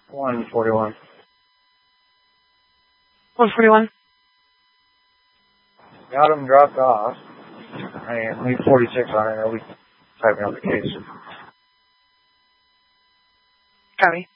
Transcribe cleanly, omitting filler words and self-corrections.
141. 141. Got him dropped off. I need 46 on it. I'll be typing up the case. Copy.